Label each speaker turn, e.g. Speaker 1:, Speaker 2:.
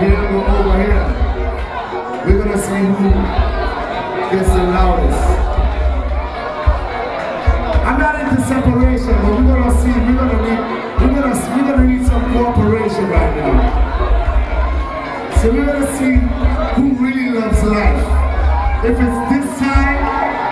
Speaker 1: here, go over here. We're gonna see who gets the loudest. I'm not into separation, but we're gonna see. We're gonna need some cooperation right now. So we're gonna see who really loves life. If it's this side,